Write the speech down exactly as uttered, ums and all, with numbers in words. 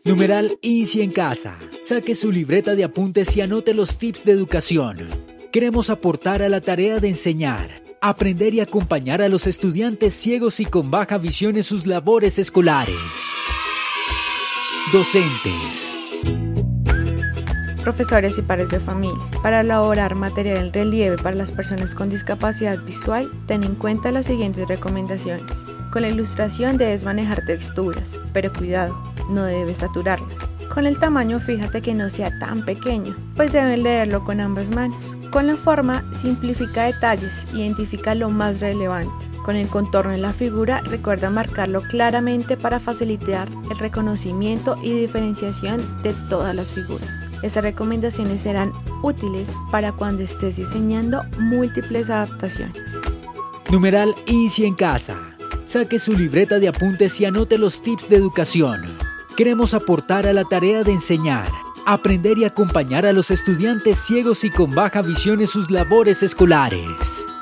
Numeral Inicie en casa. Saque su libreta de apuntes y anote los tips de educación. Queremos aportar a la tarea de enseñar, aprender y acompañar a los estudiantes ciegos y con baja visión en sus labores escolares. Docentes. Profesores y padres de familia. Para elaborar material en relieve para las personas con discapacidad visual, ten en cuenta las siguientes recomendaciones. Con la ilustración debes manejar texturas, pero cuidado, no debes saturarlas. Con el tamaño, fíjate que no sea tan pequeño, pues deben leerlo con ambas manos. Con la forma, simplifica detalles, identifica lo más relevante. Con el contorno en la figura, recuerda marcarlo claramente para facilitar el reconocimiento y diferenciación de todas las figuras. Estas recomendaciones serán útiles para cuando estés diseñando múltiples adaptaciones. Numeral Inicie en casa. Saque su libreta de apuntes y anote los tips de educación. Queremos aportar a la tarea de enseñar, aprender y acompañar a los estudiantes ciegos y con baja visión en sus labores escolares.